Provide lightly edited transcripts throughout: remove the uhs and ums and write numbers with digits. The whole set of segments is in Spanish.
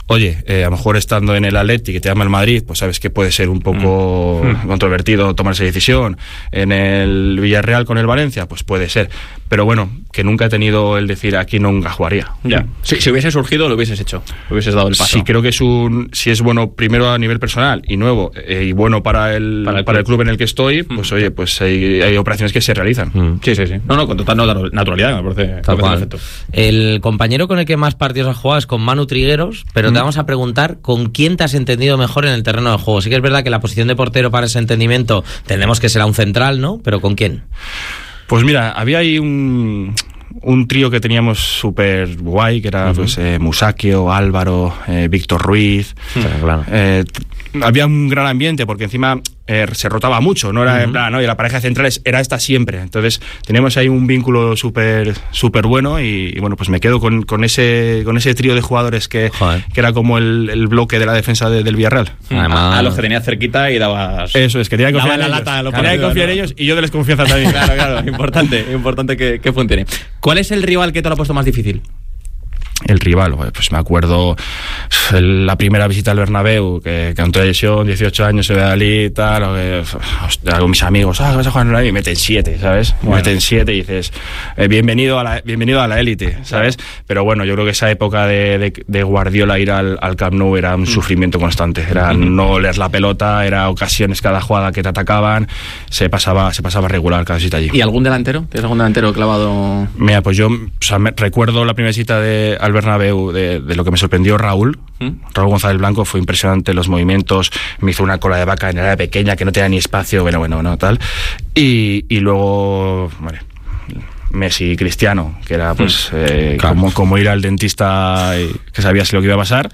oye, a lo mejor estando en el Atleti, que te llama el Madrid, pues sabes que puede ser un poco controvertido tomar esa decisión. En el Villarreal con el Valencia, pues puede ser. Pero bueno, que nunca he tenido el decir aquí nunca jugaría. Ya. Si hubiese surgido, lo hubieses hecho. Lo hubieses dado el paso. Sí, creo que si es bueno primero a nivel personal y nuevo y bueno para el club en el que estoy, pues oye, pues hay operaciones que se realizan. Sí. No, con total naturalidad, me parece perfecto. El compañero con el que más partidos has jugado es con Manu Trigueros, pero te vamos a preguntar con quién te has entendido mejor en el terreno de juego. Sí que es verdad que la posición de portero para ese entendimiento tenemos que será un central, ¿no? Pero ¿con quién? Pues mira, había ahí un trío que teníamos súper guay, que era pues Musacchio, Álvaro, Víctor Ruiz. Claro. Había un gran ambiente porque encima se rotaba mucho, no era en plan, ¿no? Y la pareja central era esta siempre. Entonces teníamos ahí un vínculo súper bueno y bueno, pues me quedo con ese trío de jugadores que era como el bloque de la defensa del Villarreal. Además, a los que tenías cerquita y dabas... Eso es, que tenía que confiar en ellos. Tenía que confiar en ellos y yo de confianza también. Claro, importante que funcione. ¿Cuál es el rival que te lo ha puesto más difícil? El rival, pues me acuerdo la primera visita al Bernabéu, que ante la lesión, 18 años, se ve allí y tal, con mis amigos, vas a jugar en la y meten 7, ¿sabes? Bueno. Meten 7 y dices, bienvenido a la élite, ¿sabes? Pero bueno, yo creo que esa época de Guardiola ir al Camp Nou era un sufrimiento constante, era no leer la pelota, era ocasiones cada jugada que te atacaban, se pasaba regular cada visita allí. ¿Y algún delantero? ¿Tienes algún delantero clavado? Mira, pues yo recuerdo la primera visita al Bernabéu de lo que me sorprendió Raúl González Blanco. Fue impresionante los movimientos, me hizo una cola de vaca en área pequeña que no tenía ni espacio, bueno, tal, y luego Messi y Cristiano, que era pues como ir al dentista que sabía si lo que iba a pasar,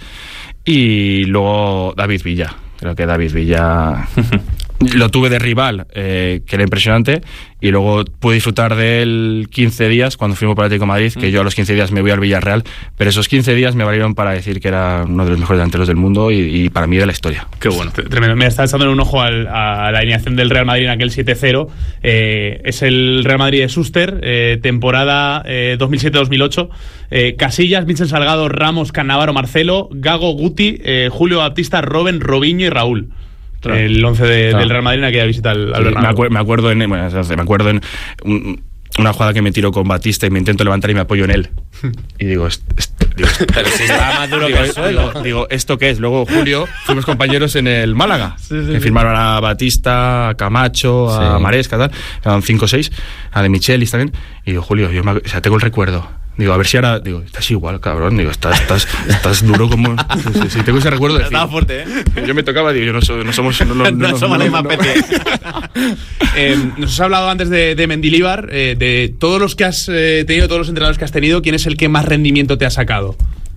y luego David Villa. Creo que David Villa lo tuve de rival, que era impresionante, y luego pude disfrutar de él 15 días cuando fuimos para el Atlético de Madrid, que yo a los 15 días me voy al Villarreal, pero esos 15 días me valieron para decir que era uno de los mejores delanteros del mundo y para mí de la historia. Qué bueno, tremendo. Me está echando en un ojo a la alineación del Real Madrid en aquel 7-0. Es el Real Madrid de Schuster, temporada 2007-2008. Casillas, Vincent Salgado, Ramos, Cannavaro, Marcelo, Gago, Guti, Julio Baptista, Robben, Robinho y Raúl. Claro. El 11 del Real Madrid en aquella visita al Bernabéu. Me acuerdo en una jugada que me tiro con Batista y me intento levantar y me apoyo en él. Y digo, pero si estaba más duro que el suelo. Digo, ¿esto qué es? Luego, Julio, fuimos compañeros en el Málaga, que firmaron a Batista, a Camacho, a Maresca, tal. Eran 5 o 6, a De Michelis también. Y digo, Julio, tengo el recuerdo. Digo, a ver si ahora... Digo, estás igual, cabrón. Digo, estás duro como... Sí, tengo ese recuerdo de decir... Estaba fuerte, ¿eh? Yo me tocaba, digo, no somos la misma especie. Nos has hablado antes de Mendilibar, de todos los que has tenido, todos los entrenadores que has tenido, ¿quién es el que más rendimiento te ha sacado?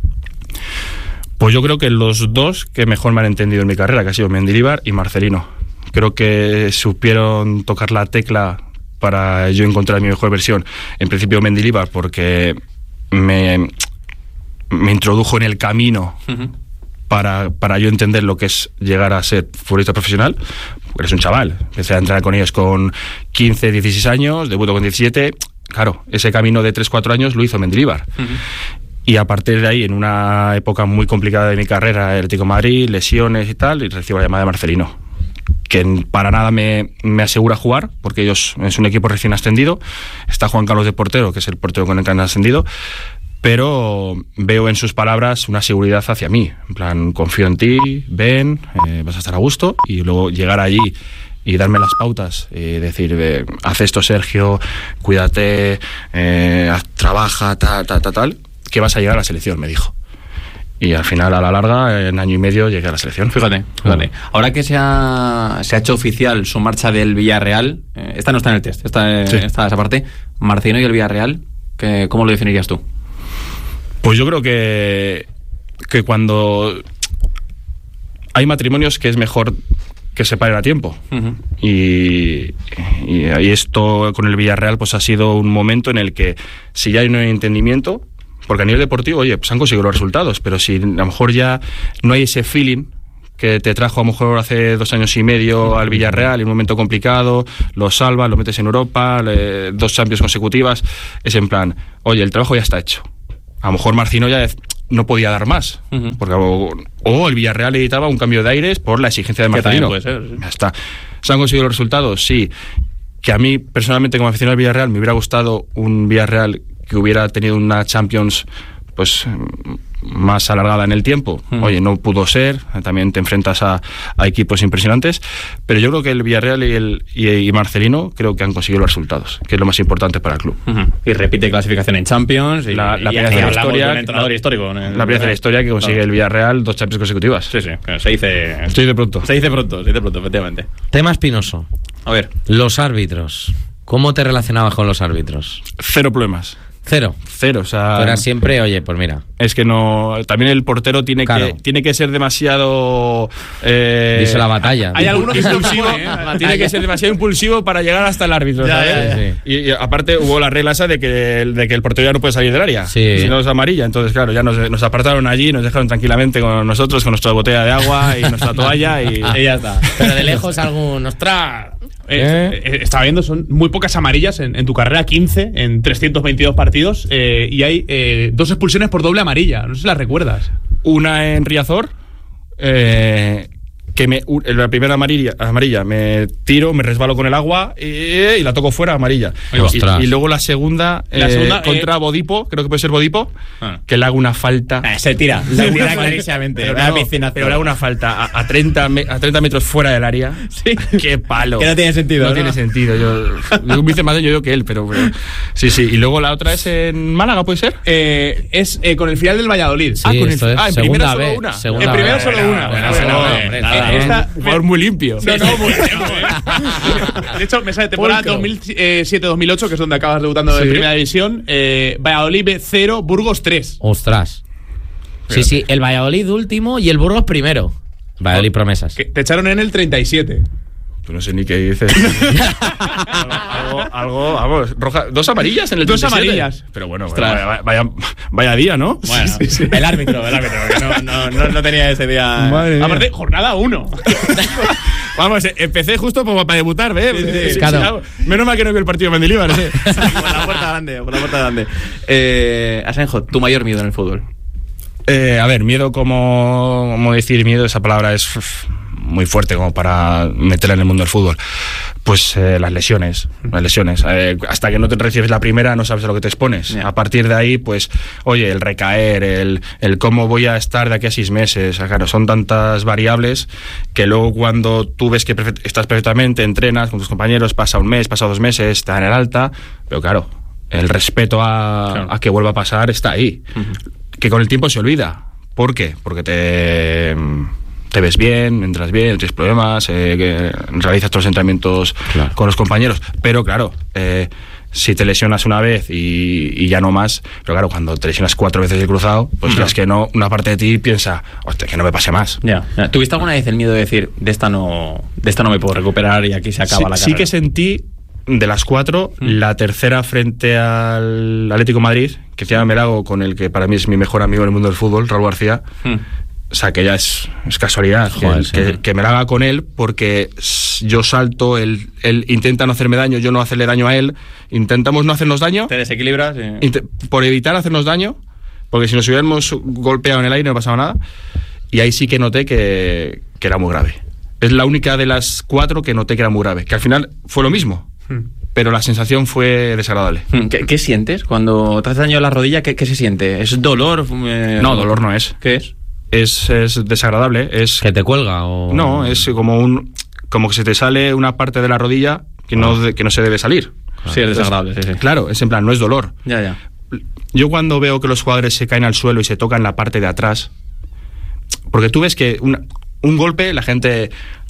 Pues yo creo que los dos que mejor me han entendido en mi carrera, que ha sido Mendilibar y Marcelino. Creo que supieron tocar la tecla para yo encontrar mi mejor versión. En principio Mendilibar, porque me introdujo en el camino para yo entender lo que es llegar a ser futbolista profesional. Eres un chaval, empecé a entrenar con ellos con 15, 16 años, debuto con 17, claro, ese camino de 3-4 años lo hizo Mendilibar. Y a partir de ahí, en una época muy complicada de mi carrera, el Atlético de Madrid, lesiones y tal, y recibo la llamada de Marcelino, que para nada me asegura jugar, porque ellos es un equipo recién ascendido, está Juan Carlos de portero, que es el portero con el que han ascendido, pero veo en sus palabras una seguridad hacia mí, en plan, confío en ti, ven, vas a estar a gusto, y luego llegar allí y darme las pautas y decir, haz esto, Sergio, cuídate, trabaja, tal, que vas a llegar a la selección, me dijo. Y al final, a la larga, en año y medio, llegué a la selección. Fíjate. Ahora que se ha hecho oficial su marcha del Villarreal, esta no está en el test, está esa parte, Marcelino y el Villarreal, ¿cómo lo definirías tú? Pues yo creo que cuando hay matrimonios que es mejor que se paren a tiempo. Y esto con el Villarreal pues ha sido un momento en el que si ya hay un entendimiento, porque a nivel deportivo, oye, pues han conseguido los resultados, pero si a lo mejor ya no hay ese feeling que te trajo a lo mejor hace 2 años y medio al Villarreal en un momento complicado, lo salvas, lo metes en Europa, 2 Champions consecutivas, es en plan, oye, el trabajo ya está hecho. a lo mejor Marcino ya no podía dar más. Porque, o el Villarreal necesitaba un cambio de aires por la exigencia de Marcelino. Puede ser, sí. Ya está. ¿Se han conseguido los resultados? Sí. Que a mí, personalmente, como aficionado al Villarreal, me hubiera gustado un Villarreal que hubiera tenido una Champions pues más alargada en el tiempo. Oye, no pudo ser, también te enfrentas a equipos impresionantes, pero yo creo que el Villarreal y Marcelino creo que han conseguido los resultados, que es lo más importante para el club. Y repite clasificación en Champions, y la primera vez en la historia, un entrenador histórico. La primera vez en la historia que consigue el Villarreal 2 Champions consecutivas. Sí, se dice... Estoy de pronto. Se dice pronto, efectivamente. Tema espinoso. A ver. Los árbitros. ¿Cómo te relacionabas con los árbitros? 0 problemas. Cero, o sea... Pero siempre, oye, pues mira. Es que no... También el portero tiene que ser demasiado... Dice la batalla. Hay algunos que impulsivo, tiene que ser demasiado impulsivo para llegar hasta el árbitro. ¿Sabes? Sí. Y aparte hubo la regla esa de que el portero ya no puede salir del área. Sí. Si no es amarilla. Entonces, claro, ya nos apartaron allí, nos dejaron tranquilamente con nosotros, con nuestra botella de agua y nuestra toalla y ya está. Pero de lejos algún... ¡Ostras! Estaba viendo, son muy pocas amarillas en tu carrera, 15 en 322 partidos, y hay 2 expulsiones por doble amarilla. No sé si las recuerdas. Una en Riazor, que la primera amarilla me tiro, me resbalo con el agua y la toco fuera, amarilla. Y luego la segunda contra Bodipo, creo que puede ser Bodipo, que le hago una falta. Se tira clarísimamente. Pero le hago una falta a 30 metros fuera del área. Sí. ¡Qué palo! Que no tiene sentido. No tiene sentido. Yo me hice más daño yo que él, pero sí. Y luego la otra es en Málaga, ¿puede ser? Es con el final del Valladolid. Sí, en primera solo una. En primera solo una. Un jugador muy limpio. Muy de hecho, me sale temporada 2007-2008, que es donde acabas debutando en primera división. Valladolid 0, Burgos 3. Ostras. Sí, el Valladolid último y el Burgos primero. Valladolid promesas. Te echaron en el 37. Pues no sé ni qué dices. algo, vamos, roja. 2 amarillas en el 2 37. amarillas. Pero bueno, vaya día, ¿no? Bueno, sí. El árbitro, que no tenía ese día. Aparte, jornada 1. Vamos, empecé justo para debutar, ¿ves? Claro. Menos mal que no veo el partido de Mendilibar, ¿eh? Por la puerta grande. Asenjo, tu mayor miedo en el fútbol. A ver, miedo, como decir miedo, esa palabra es muy fuerte como para meterla en el mundo del fútbol. Pues las lesiones. Hasta que no te recibes la primera no sabes a lo que te expones. Yeah. A partir de ahí, pues, oye, el recaer, el cómo voy a estar de aquí a 6 meses. Claro, son tantas variables que luego cuando tú ves que estás perfectamente, entrenas con tus compañeros, pasa un mes, pasa 2 meses, te dan el alta, pero claro, el respeto a que vuelva a pasar está ahí. Que con el tiempo se olvida. ¿Por qué? Porque te ves bien, entras bien, no tienes problemas, que realizas todos los entrenamientos con los compañeros. Pero claro, si te lesionas una vez y ya no más, pero claro, cuando te lesionas 4 veces el cruzado, pues es que no, una parte de ti piensa, hostia, que no me pase más. Ya. ¿Tuviste alguna vez el miedo de decir, de esta no me puedo recuperar y aquí se acaba la carrera? Sí que sentí, de las 4, la tercera frente al Atlético de Madrid, que encima me la hago con el que para mí es mi mejor amigo en el mundo del fútbol, Raúl García. O sea, que ya es casualidad. Joder, que me la haga con él, porque yo salto, él intenta no hacerme daño, yo no hacerle daño a él, intentamos no hacernos daño. Te desequilibras. Por evitar hacernos daño, porque si nos hubiéramos golpeado en el aire no pasaba nada. Y ahí sí que noté que era muy grave. Es la única de las 4 que noté que era muy grave. Que al final fue lo mismo. Pero la sensación fue desagradable. ¿Qué sientes cuando te haces daño a la rodilla? ¿Qué se siente? ¿Es dolor? No, dolor no es. ¿Qué es? Es desagradable. Es ¿que te cuelga? O... No, es como que se te sale una parte de la rodilla que no se debe salir. Sí, es desagradable. Sí. Claro, es en plan, no es dolor. Ya. Yo cuando veo que los jugadores se caen al suelo y se tocan la parte de atrás, porque tú ves que un golpe, la gente...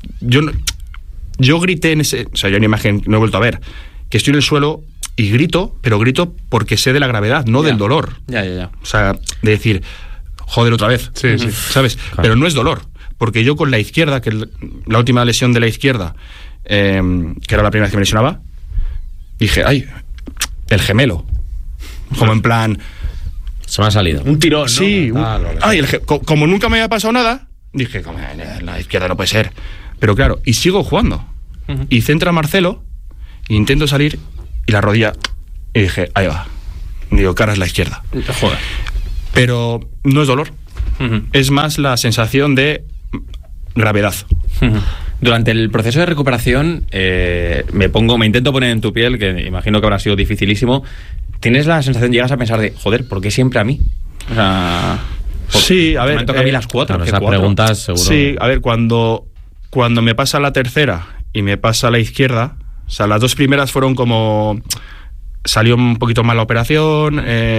Yo grité en ese... O sea, yo en imagen no he vuelto a ver, que estoy en el suelo y grito, pero grito porque sé de la gravedad, no del dolor. Ya. O sea, de decir, joder, otra vez. Sí. ¿Sabes? Claro. Pero no es dolor, porque yo con la izquierda, que la última lesión de la izquierda, que era la primera vez que me lesionaba, dije, ay, el gemelo. Como en plan... Se me ha salido. Un tirón, ¿no? Sí. Como nunca me había pasado nada, dije, la izquierda no puede ser. Pero claro, y sigo jugando. Y centra Marcelo, e intento salir, y la rodilla, y dije, ahí va. Digo, cara es la izquierda. Joder. pero no es dolor. Es más la sensación de gravedad. Durante el proceso de recuperación me intento poner en tu piel, que imagino que habrá sido dificilísimo. ¿Tienes la sensación, llegas a pensar de, joder, ¿por qué siempre a mí? O sea, sí, a ver, me toca a mí las 4. Claro, esas preguntas seguro. Sí, a ver, cuando me pasa la tercera y me pasa la izquierda, o sea, las 2 primeras fueron como... Salió un poquito mal la operación,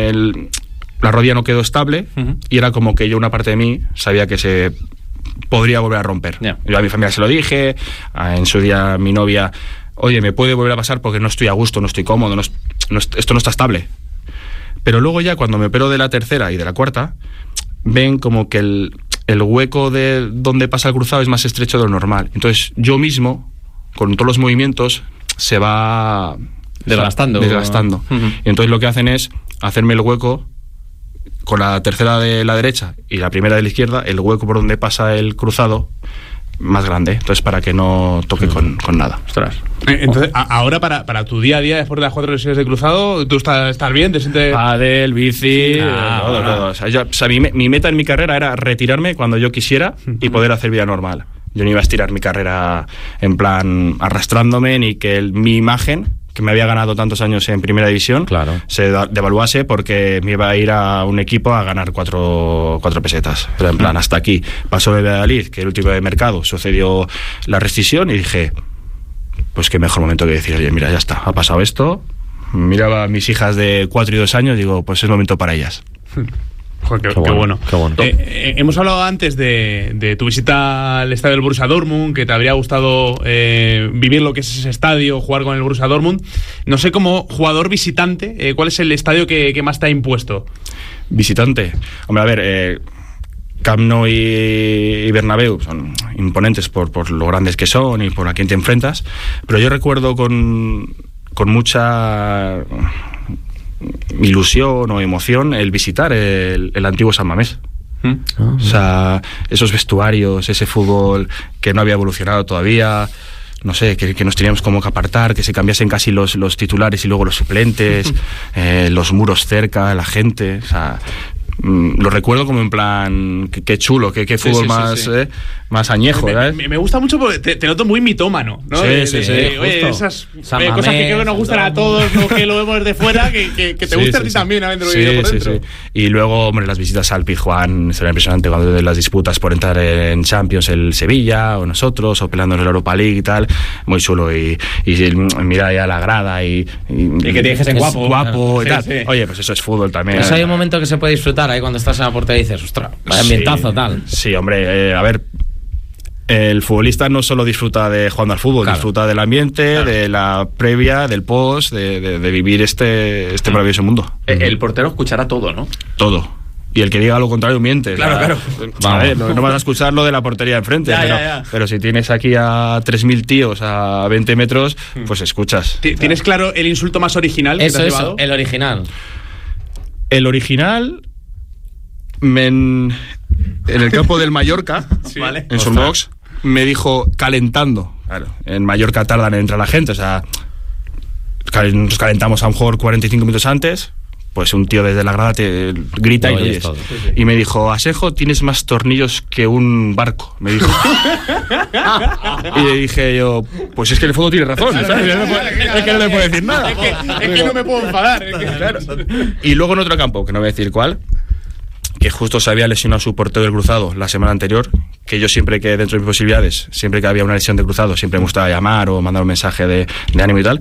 la rodilla no quedó estable, y era como que yo, una parte de mí, sabía que se podría volver a romper. Yo a mi familia se lo dije, en su día mi novia, oye, me puede volver a pasar porque no estoy a gusto, no estoy cómodo, esto no está estable. Pero luego ya cuando me opero de la tercera y de la cuarta, ven como que el hueco de donde pasa el cruzado es más estrecho de lo normal. Entonces yo mismo, con todos los movimientos, se va desgastando. Y entonces lo que hacen es hacerme el hueco con la tercera de la derecha y la primera de la izquierda, el hueco por donde pasa el cruzado más grande, entonces para que no toque con nada. Ostras. Entonces, ahora para tu día a día, después de las 4 lesiones de cruzado, ¿tú estás bien? ¿Te sientes...? Pádel, bici, todo. O sea, mi meta en mi carrera era retirarme cuando yo quisiera y poder hacer vida normal. Yo no iba a estirar mi carrera en plan arrastrándome, ni que mi imagen, que me había ganado tantos años en primera división, claro, se devaluase porque me iba a ir a un equipo a ganar 4 pesetas. Pero en plan, hasta aquí. Pasó de Valladolid, que el último de mercado, sucedió la rescisión y dije, pues qué mejor momento que decir, oye, mira, ya está, ha pasado esto. Miraba a mis hijas de 4 y 2 años, digo, pues es momento para ellas. Joder, qué bueno. Hemos hablado antes de tu visita al estadio del Borussia Dortmund, que te habría gustado vivir lo que es ese estadio, jugar con el Borussia Dortmund. No sé, como jugador visitante, ¿cuál es el estadio que más te ha impuesto? Visitante. Hombre, a ver, Camp Nou y Bernabéu son imponentes por lo grandes que son y por a quién te enfrentas, pero yo recuerdo con mucha ilusión o emoción el visitar el antiguo San Mamés. O sea, esos vestuarios, ese fútbol que no había evolucionado todavía, no sé, que nos teníamos como que apartar, que se cambiasen casi los titulares y luego los suplentes, los muros cerca, la gente, o sea, lo recuerdo como en plan, qué chulo, qué fútbol más añejo, ¿verdad? Me gusta mucho porque te noto muy mitómano, ¿no? Sí. Oye, esas cosas que creo que nos gustan a todos, ¿no? Que lo vemos desde fuera, que te gusta a ti también, habiendo vivido por dentro. Y luego, hombre, las visitas al Pizjuán será impresionante cuando las disputas por entrar en Champions, el Sevilla o nosotros, o peleando en la Europa League y tal, muy chulo. Y mira ya la grada y que te dejes en guapo y tal. Oye, pues eso es fútbol también. Eso hay un momento que se puede disfrutar ahí cuando estás en la portería y dices, ostras, vaya ambientazo, tal. Sí, hombre, a ver, el futbolista no solo disfruta de jugando al fútbol, claro, disfruta del ambiente, claro, de la previa, del post, de vivir este maravilloso mundo. El portero escuchará todo, ¿no? Todo. Y el que diga lo contrario miente. Claro. A ver, no vas a escuchar lo de la portería enfrente, pero si tienes aquí a 3.000 tíos a 20 metros, pues escuchas. ¿Tienes claro el insulto más original que te has llevado? El original. El original, en el campo del Mallorca, ¿vale? En Sunbox, me dijo calentando. Claro, en Mallorca tardan en entrar la gente, o sea, nos calentamos a lo mejor 45 minutos antes. Pues un tío desde la grada te grita y lo oyes. Y me dijo, Asenjo, tienes más tornillos que un barco, me dijo. Y le dije yo, pues es que en el fondo tiene razón, ¿sabes? Es que no le puedo decir nada. Es que no me puedo enfadar. Claro. Y luego en otro campo, que no voy a decir cuál, que justo se había lesionado su portero del cruzado la semana anterior, que yo siempre que dentro de mis posibilidades, siempre que había una lesión de cruzado, siempre me gustaba llamar o mandar un mensaje de ánimo y tal.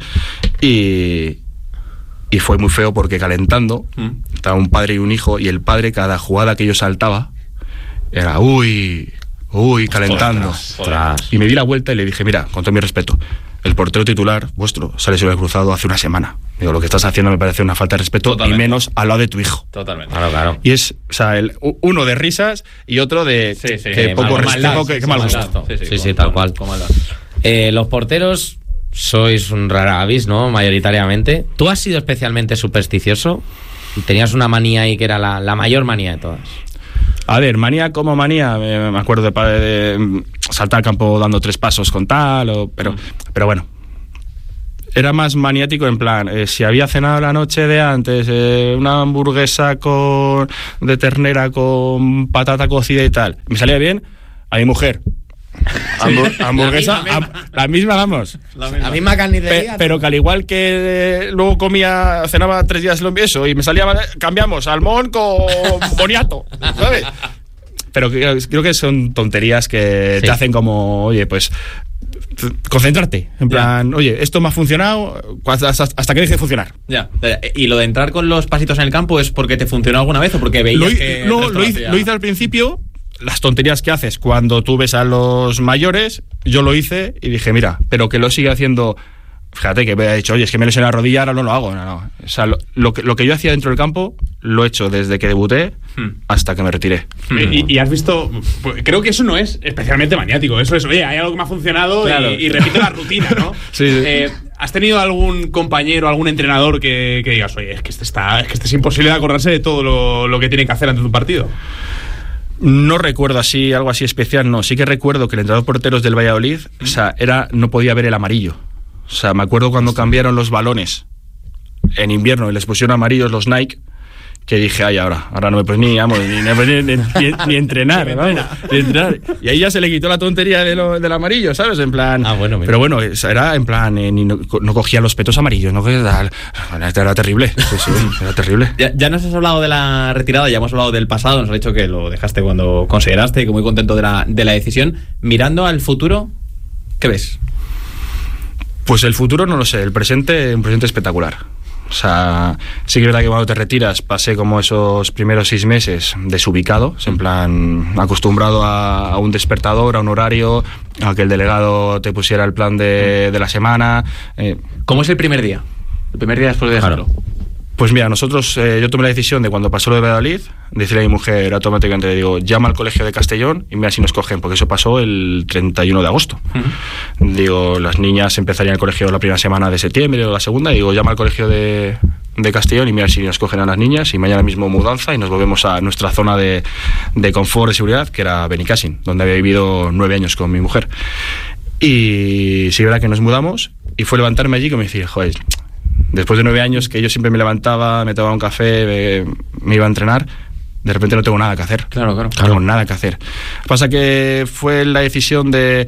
Y fue muy feo porque calentando, estaba un padre y un hijo, y el padre, cada jugada que yo saltaba, era uy, calentando. Ostras. Y me di la vuelta y le dije, mira, con todo mi respeto, el portero titular vuestro sale sobre el cruzado hace una semana. Digo, lo que estás haciendo me parece una falta de respeto. Totalmente. Y menos al lado de tu hijo. Totalmente. Claro. Y es, o sea, uno de risas y otro de que poco respeto, que mal gusto. Sí, tal cual. Los porteros sois un rara avis, ¿no? Mayoritariamente. ¿Tú has sido especialmente supersticioso? ¿Tenías una manía ahí que era la mayor manía de todas? A ver, manía como manía, me acuerdo de saltar al campo dando 3 pasos con tal, pero bueno. era más maniático en plan, si había cenado la noche de antes una hamburguesa de ternera con patata cocida y tal, me salía bien, a mi mujer hamburguesa, la misma vamos. La misma carnicería. Pero que al igual que luego cenaba 3 días lo eso y me salía, cambiamos salmón con boniato, ¿sabes? Pero creo que son tonterías que te hacen como, oye, pues concentrarte, en plan, oye, esto me ha funcionado hasta que deje de funcionar. Ya. ¿Y lo de entrar con los pasitos en el campo es porque te funcionó alguna vez o porque veías que lo hice al principio. Las tonterías que haces cuando tú ves a los mayores, yo lo hice y dije, mira, pero que lo siga haciendo. Fíjate que me ha dicho, oye, es que me lesioné la rodilla, ahora no lo hago. No. O sea, lo que yo hacía dentro del campo, lo he hecho desde que debuté hasta que me retiré. Y has visto, creo que eso no es especialmente maniático. Eso es, oye, hay algo que me ha funcionado, claro, y repito la rutina, ¿no? Sí. ¿Has tenido algún compañero, algún entrenador que digas, oye, es que este es imposible de acordarse de todo lo que tiene que hacer antes de un partido? No recuerdo algo así especial, no. Sí que recuerdo que el entrenador porteros del Valladolid, o sea, no podía ver el amarillo. O sea, me acuerdo cuando cambiaron los balones en invierno y les pusieron amarillos los Nike, que dije, ay, ahora no me puedes ni entrenar, vamos, ni entrenar. Y ahí ya se le quitó la tontería del amarillo, ¿sabes? En plan, bueno, pero bueno, era en plan, no cogía los petos amarillos, era terrible, sí, era terrible. Ya nos has hablado de la retirada, ya hemos hablado del pasado, nos has dicho que lo dejaste cuando consideraste, que muy contento de la decisión. Mirando al futuro, ¿qué ves? Pues el futuro no lo sé, un presente espectacular. O sea, sí que es verdad que cuando te retiras pasé como esos primeros 6 meses desubicado, en plan acostumbrado a un despertador, a un horario, a que el delegado te pusiera el plan de la semana. ¿Cómo es el primer día? El primer día después de dejarlo. Claro. Pues mira, yo tomé la decisión de cuando pasó lo de Valladolid, decirle a mi mujer automáticamente, le digo, llama al colegio de Castellón y mira si nos cogen, porque eso pasó el 31 de agosto. Digo, las niñas empezarían el colegio la primera semana de septiembre o la segunda, y digo, llama al colegio de Castellón y mira si nos cogen a las niñas, y mañana mismo mudanza y nos volvemos a nuestra zona de confort, de seguridad, que era Benicassim, donde había vivido 9 años con mi mujer. Y sí, verdad que nos mudamos y fue levantarme allí que me decía, joder, después de 9 años que yo siempre me levantaba, me tomaba un café, me iba a entrenar, de repente no tengo nada que hacer. Claro. No tengo nada que hacer. Pasa que fue la decisión de,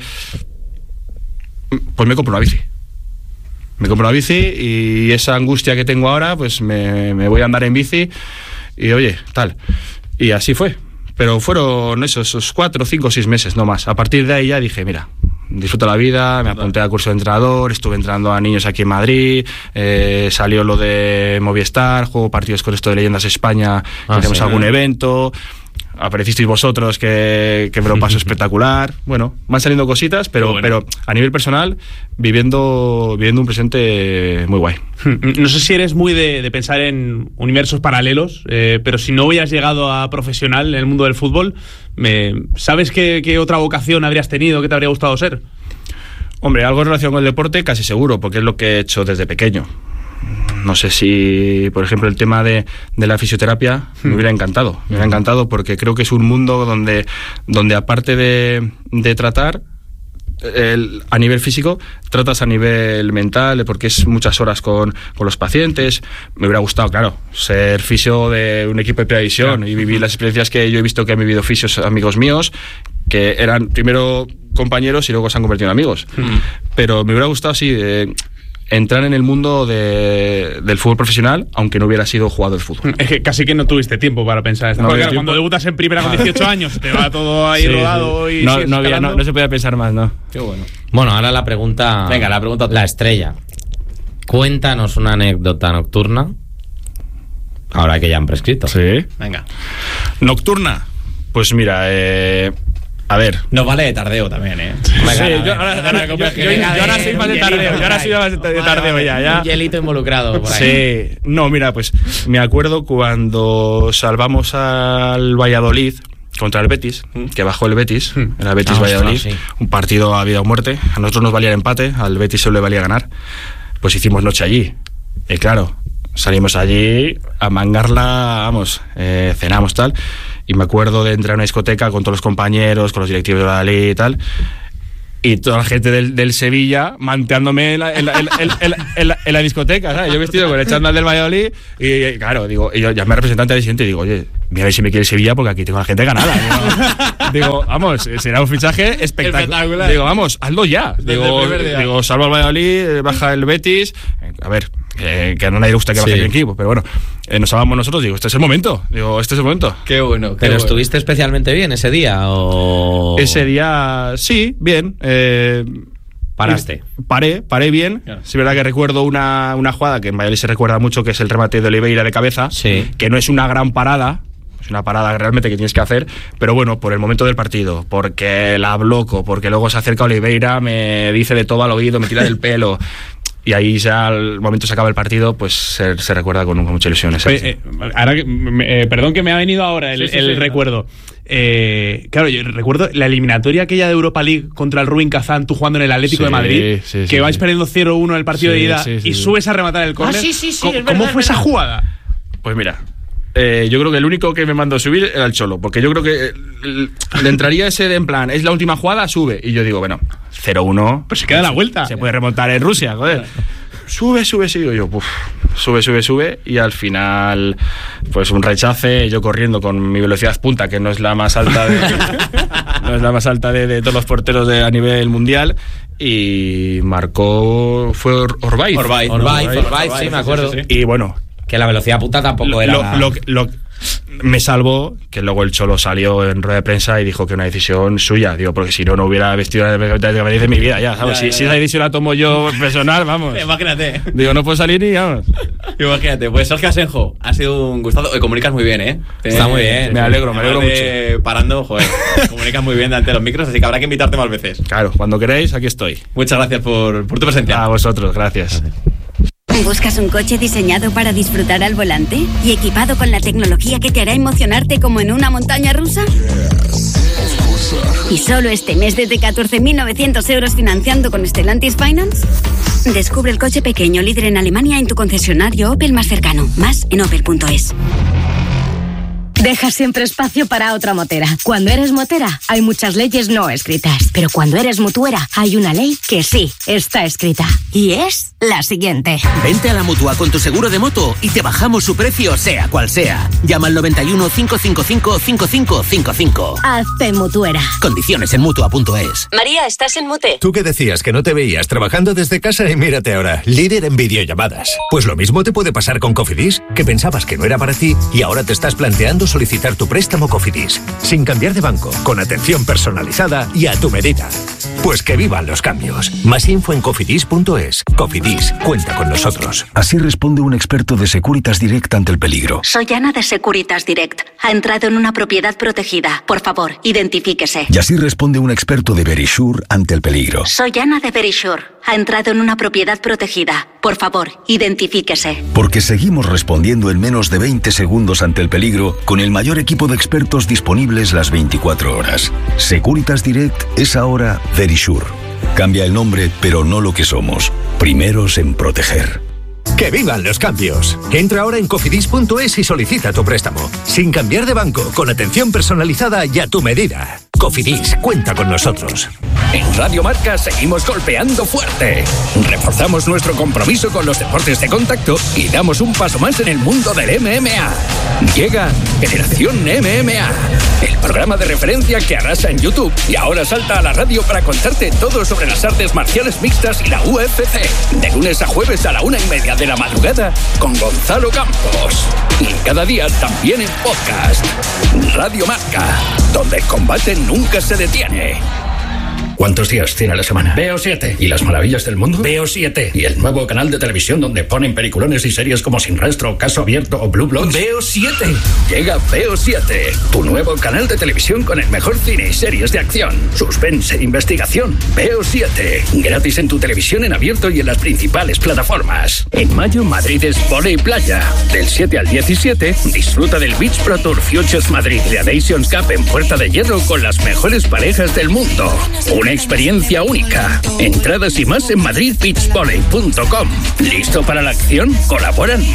pues me compro una bici. Me compro una bici y esa angustia que tengo ahora, pues me voy a andar en bici y oye, tal. Y así fue. Pero fueron esos 4, 5, 6 meses, no más. A partir de ahí ya dije, mira, disfruto la vida, me apunté al curso de entrenador, estuve entrenando a niños aquí en Madrid, salió lo de Movistar, juego partidos con esto de Leyendas España, tenemos algún evento, aparecisteis vosotros que me lo paso espectacular. Bueno, van saliendo cositas, pero a nivel personal, viviendo un presente muy guay. No sé si eres muy de pensar en universos paralelos, pero si no hubieras llegado a profesional en el mundo del fútbol, ¿sabes qué otra vocación habrías tenido, qué te habría gustado ser? Hombre, algo en relación con el deporte casi seguro, porque es lo que he hecho desde pequeño. No sé si, por ejemplo, el tema de la fisioterapia me hubiera encantado. Me hubiera encantado porque creo que es un mundo donde aparte de tratar a nivel físico, tratas a nivel mental, porque es muchas horas con los pacientes. Me hubiera gustado, claro, ser fisio de un equipo de previsión y vivir las experiencias que yo he visto que han vivido fisios amigos míos, que eran primero compañeros y luego se han convertido en amigos. Pero me hubiera gustado, sí, entrar en el mundo del fútbol profesional, aunque no hubiera sido jugador de fútbol. Es que casi que no tuviste tiempo para pensar esto. Porque claro, cuando debutas en primera con 18 años, te va todo ahí rodado. Sí. Y no se podía pensar más, ¿no? Qué bueno. Bueno, ahora la pregunta. Venga, la pregunta. La estrella. Cuéntanos una anécdota nocturna. Ahora que ya han prescrito. Sí. Venga. Nocturna. Pues mira, a ver. Nos vale de tardeo también, ¿eh? Sí, yo ahora soy más de tardeo. Yo ahora soy más de tardeo ya. Un hielito involucrado por ahí. Sí. No, mira, pues me acuerdo cuando salvamos al Valladolid contra el Betis, que bajó el Betis, era Betis Valladolid, sí. Un partido a vida o muerte. A nosotros nos valía el empate, al Betis solo le valía ganar. Pues hicimos noche allí. Y claro, salimos allí a mangarla, vamos, cenamos tal. Y me acuerdo de entrar a una discoteca con todos los compañeros, con los directivos de la ley y tal. y toda la gente del Sevilla manteándome en la discoteca, ¿sabes? Yo vestido con el chándal del Valladolid y claro, digo, y yo llamé al representante del siguiente y digo, oye, mira a ver si me quiere Sevilla porque aquí tengo a la gente ganada. Digo, vamos, será un fichaje espectacular. Digo, vamos, hazlo ya. Digo, salvo al Valladolid, baja el Betis. A ver, que a nadie le gusta que baje el equipo, pero bueno, nos salvamos nosotros. Digo, este es el momento. Qué bueno. ¿Pero estuviste especialmente bien ese día o...? Ese día, sí, bien. ¿Paraste? Paré bien. Claro. Sí, es verdad que recuerdo una jugada que en Valladolid se recuerda mucho, que es el remate de Oliveira de cabeza, que no es una gran parada, es una parada realmente que tienes que hacer, pero bueno, por el momento del partido, porque la bloco, porque luego se acerca Oliveira, me dice de todo al oído, me tira del pelo... Y ahí ya al momento se acaba el partido, pues se recuerda con mucha ilusión. Ahora perdón que me ha venido ahora el recuerdo. Claro, yo recuerdo la eliminatoria aquella de Europa League contra el Rubin Kazán, tú jugando en el Atlético de Madrid, que vais perdiendo 0-1 en el partido de ida y subes a rematar el córner. ¿Cómo fue esa jugada? Pues mira, yo creo que el único que me mandó subir era el Cholo, porque yo creo que le entraría ese de en plan, es la última jugada, sube. Y yo digo, bueno, 0-1. Pues se queda la vuelta. Se puede remontar en Rusia, joder. Sube, sigo yo, sube. Y al final, pues un rechace, yo corriendo con mi velocidad punta, que no es la más alta de todos los porteros a nivel mundial. Y marcó, fue Orbaiz, sí, me acuerdo. Sí. Y bueno, que la velocidad puta tampoco era... Me salvó que luego el Cholo salió en rueda de prensa y dijo que una decisión suya, digo, porque si no hubiera vestido de mi vida, ya, ¿sabes? Si esa decisión la tomo yo personal, vamos. Imagínate. Digo, no puedo salir ni, vamos. Imagínate, pues Sergio Asenjo, ha sido un gustado. Comunicas muy bien, ¿eh? Está muy bien. Me alegro mucho. Parando, joder, comunicas muy bien delante de los micros, así que habrá que invitarte más veces. Claro, cuando queráis, aquí estoy. Muchas gracias por tu presencia. A vosotros, gracias. ¿Buscas un coche diseñado para disfrutar al volante y equipado con la tecnología que te hará emocionarte como en una montaña rusa? ¿Y solo este mes desde 14.900 euros financiando con Stellantis Finance? Descubre el coche pequeño líder en Alemania en tu concesionario Opel más cercano. Más en opel.es. Deja siempre espacio para otra motera. Cuando eres motera, hay muchas leyes no escritas. Pero cuando eres mutuera, hay una ley que sí está escrita. Y es la siguiente. Vente a la Mutua con tu seguro de moto y te bajamos su precio, sea cual sea. Llama al 91 555 5555. Hazte mutuera. Condiciones en Mutua.es. María, ¿estás en mute? Tú que decías que no te veías trabajando desde casa y mírate ahora, líder en videollamadas. Pues lo mismo te puede pasar con Cofidis, que pensabas que no era para ti y ahora te estás planteando solicitar tu préstamo Cofidis, sin cambiar de banco, con atención personalizada y a tu medida. Pues que vivan los cambios. Más info en cofidis.es. Cofidis, cuenta con nosotros. Así responde un experto de Securitas Direct ante el peligro. Soy Ana de Securitas Direct. Ha entrado en una propiedad protegida. Por favor, identifíquese. Y así responde un experto de Verisure ante el peligro. Soy Ana de Verisure. Ha entrado en una propiedad protegida. Por favor, identifíquese. Porque seguimos respondiendo en menos de 20 segundos ante el peligro con el mayor equipo de expertos disponibles las 24 horas. Securitas Direct es ahora Verisure. Cambia el nombre, pero no lo que somos. Primeros en proteger. ¡Que vivan los cambios! Entra ahora en cofidis.es y solicita tu préstamo. Sin cambiar de banco, con atención personalizada y a tu medida. Cofidis, cuenta con nosotros. En Radio Marca seguimos golpeando fuerte. Reforzamos nuestro compromiso con los deportes de contacto y damos un paso más en el mundo del MMA. Llega Generación MMA, el programa de referencia que arrasa en YouTube y ahora salta a la radio para contarte todo sobre las artes marciales mixtas y la UFC. De lunes a jueves a la 1:30 de la madrugada con Gonzalo Campos. Y cada día también en podcast. Radio Marca, donde el combate nunca se detiene. ¿Cuántos días tiene la semana? Veo 7. ¿Y las maravillas del mundo? Veo 7. ¿Y el nuevo canal de televisión donde ponen peliculones y series como Sin Rastro, Caso Abierto o Blue Bloods? Veo 7. Llega Veo 7, tu nuevo canal de televisión con el mejor cine y series de acción, suspense e investigación. Veo 7. Gratis en tu televisión en abierto y en las principales plataformas. En mayo, Madrid es volei playa. Del 7 al 17, disfruta del Beach Pro Tour Futures Madrid Gradations Cup en Puerta de Hierro con las mejores parejas del mundo. Una experiencia única. Entradas y más en madridbeachvolley.com. ¿Listo para la acción? Colaboran